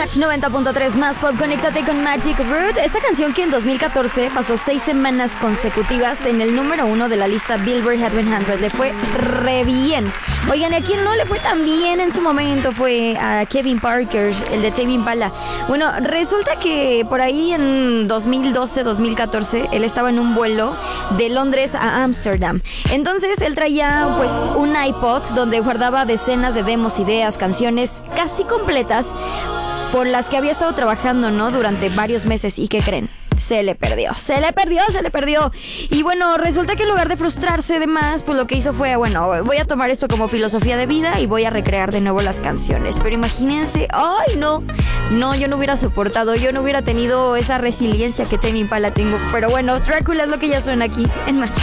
Match 90.3 más pop, conéctate con Magic Root. Esta canción que en 2014 pasó 6 semanas consecutivas en el número 1 de la lista Billboard Hot 100. Le fue re bien. Oigan, ¿y a quién no le fue tan bien en su momento? Fue a Kevin Parker, el de Tame Impala. Bueno, resulta que por ahí en 2012-2014 él estaba en un vuelo de Londres a Ámsterdam. Entonces él traía pues un iPod donde guardaba decenas de demos, ideas, canciones casi completas por las que había estado trabajando, ¿no? Durante varios meses. ¿Y qué creen? Se le perdió. Y bueno, resulta que en lugar de frustrarse de más, pues lo que hizo fue, bueno, voy a tomar esto como filosofía de vida y voy a recrear de nuevo las canciones. Pero imagínense, ¡ay, no! No, yo no hubiera soportado, yo no hubiera tenido esa resiliencia que Tame Impala tengo. Pero bueno, Drácula es lo que ya suena aquí en Match.